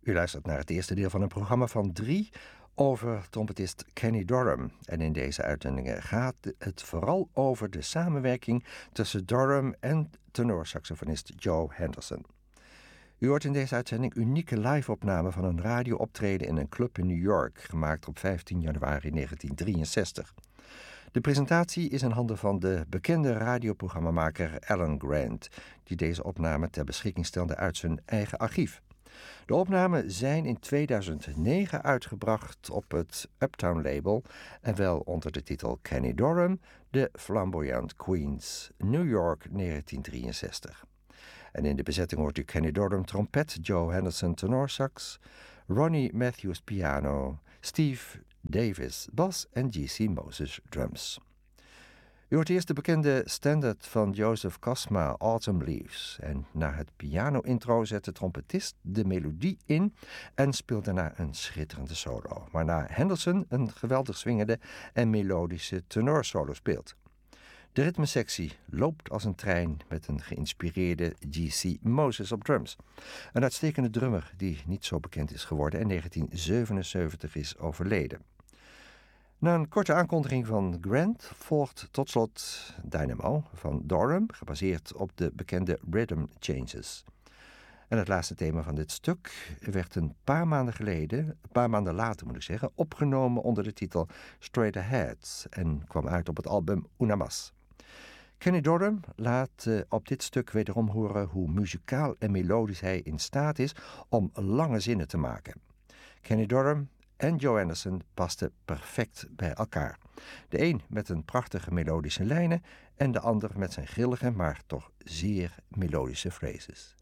U luistert naar het eerste deel van een programma van 3 over trompetist Kenny Dorham. En in deze uitzendingen gaat het vooral over de samenwerking tussen Dorham en tenorsaxofonist Joe Henderson. U hoort in deze uitzending unieke live-opname van een radiooptreden in een club in New York, gemaakt op 15 januari 1963. De presentatie is in handen van de bekende radioprogrammamaker Alan Grant, die deze opname ter beschikking stelde uit zijn eigen archief. De opnamen zijn in 2009 uitgebracht op het Uptown label en wel onder de titel Kenny Dorham, The Flamboyant Queens, New York 1963. En in de bezetting hoort u Kenny Dorham trompet, Joe Henderson tenorsax, Ronnie Matthews piano, Steve Davis bas en G.C. Moses drums. U hoort eerst de bekende standard van Joseph Cosma, Autumn Leaves. En na het piano-intro zet de trompetist de melodie in en speelt daarna een schitterende solo, waarna Henderson een geweldig swingende en melodische tenorsolo speelt. De ritmesectie loopt als een trein met een geïnspireerde G.C. Moses op drums. Een uitstekende drummer die niet zo bekend is geworden en in 1977 is overleden. Na een korte aankondiging van Grant volgt tot slot Dynamo van Dorham, gebaseerd op de bekende Rhythm Changes. En het laatste thema van dit stuk werd een paar maanden later, opgenomen onder de titel Straight Ahead en kwam uit op het album Una Mas. Kenny Dorham laat op dit stuk wederom horen hoe muzikaal en melodisch hij in staat is om lange zinnen te maken. Kenny Dorham en Joe Henderson pasten perfect bij elkaar. De een met een prachtige melodische lijnen en de ander met zijn grillige, maar toch zeer melodische phrases.